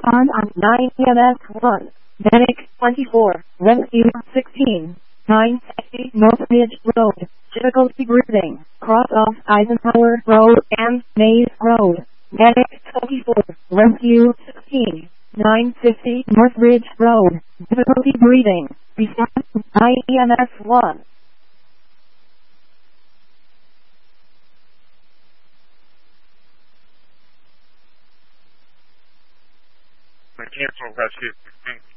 respond on 9 EMS 1. Medic 24, Rescue 16, 960 North Ridge Road, difficulty breathing, cross off Eisenhower Road and Maze Road. Medic 24, Rescue 16, 950 North Ridge Road, difficulty breathing, respond on 9 EMS 1. Cancel rescue.